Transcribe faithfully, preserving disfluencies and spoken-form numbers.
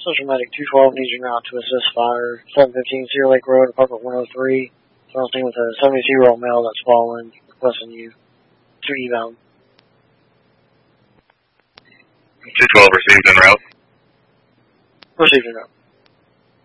Social Medic two twelve needs you route to assist fire. seven fifteen Cedar Lake Road, apartment one oh three. Someone's seen with a seventy-two-year-old male that's fallen, requesting you to eval. two twelve received en route. Received en route.